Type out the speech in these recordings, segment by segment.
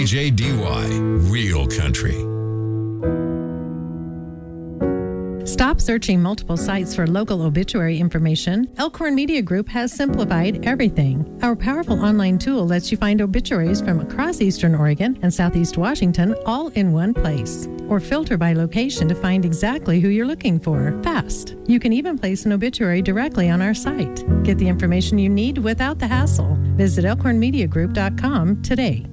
KJDY, Real Country. Stop searching multiple sites for local obituary information. Elkhorn Media Group has simplified everything. Our powerful online tool lets you find obituaries from across Eastern Oregon and Southeast Washington all in one place. Or filter by location to find exactly who you're looking for fast. You can even place an obituary directly on our site. Get the information you need without the hassle. Visit elkhornmediagroup.com today.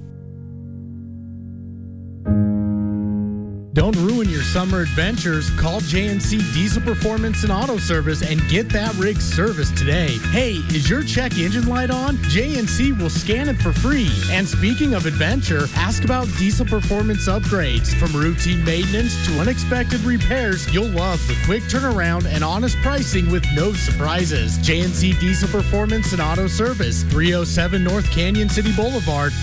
Don't ruin your summer adventures. Call JNC Diesel Performance and Auto Service and get that rig serviced today. Hey, is your check engine light on? JNC will scan it for free. And speaking of adventure, ask about diesel performance upgrades. From routine maintenance to unexpected repairs, you'll love the quick turnaround and honest pricing with no surprises. JNC Diesel Performance and Auto Service, 307 North Canyon City Boulevard,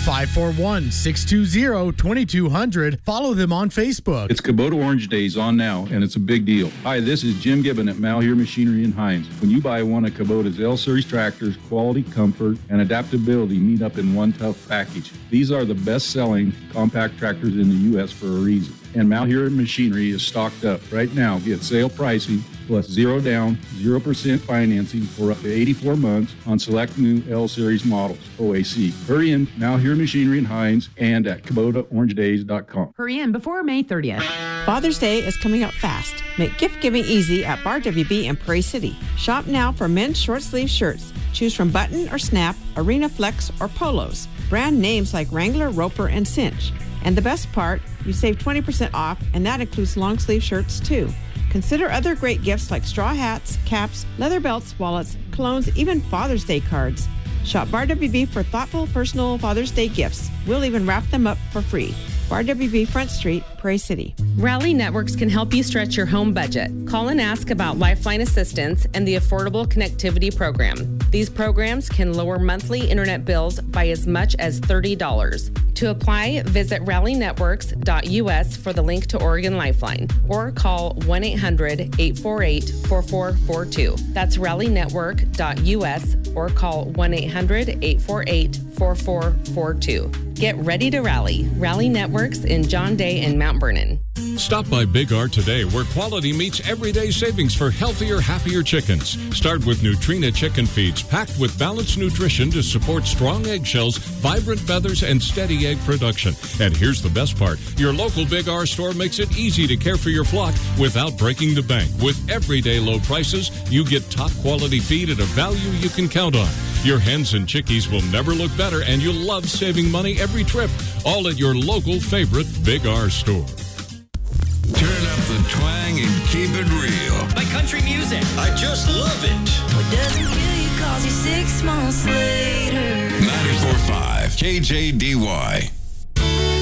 541-620-2200. Follow them on Facebook. It's Kubota Orange Days on now, and it's a big deal. Hi, this is Jim Gibbon at Malheur Machinery in Hines. When you buy one of Kubota's L-Series tractors, quality, comfort, and adaptability meet up in one tough package. These are the best-selling compact tractors in the U.S. for a reason. And Malheur Machinery is stocked up. Right now, get sale pricing plus 0 down, 0% financing for up to 84 months on select new L-Series models, OAC. Hurry in, Malheur Machinery in Hines, and at KubotaOrangeDays.com. Hurry in before May 30th. Father's Day is coming up fast. Make gift giving easy at Bar WB in Prairie City. Shop now for men's short sleeve shirts. Choose from button or snap, arena flex, or polos. Brand names like Wrangler, Roper, and Cinch. And the best part, you save 20% off, and that includes long sleeve shirts too. Consider other great gifts like straw hats, caps, leather belts, wallets, colognes, even Father's Day cards. Shop Bar WB for thoughtful, personal Father's Day gifts. We'll even wrap them up for free. Bar WB Front Street, Prairie City. Rally Networks can help you stretch your home budget. Call and ask about Lifeline Assistance and the Affordable Connectivity Program. These programs can lower monthly internet bills by as much as $30. To apply, visit rallynetworks.us for the link to Oregon Lifeline or call 1-800-848-4442. That's rallynetwork.us or call 1-800-848-4442. Get ready to rally. Rally Networks in John Day and Mount Vernon. Stop by Big R today, where quality meets everyday savings for healthier, happier chickens. Start with Nutrina chicken feeds packed with balanced nutrition to support strong eggshells, vibrant feathers, and steady egg production. And here's the best part. Your local Big R store makes it easy to care for your flock without breaking the bank. With everyday low prices, you get top quality feed at a value you can count on. Your hens and chickies will never look better, and you'll love saving money every trip. All at your local favorite Big R store. Turn up the twang and keep it real. Like country music. I just love it. What doesn't kill you calls you 6 months later. 94.5 KJDY.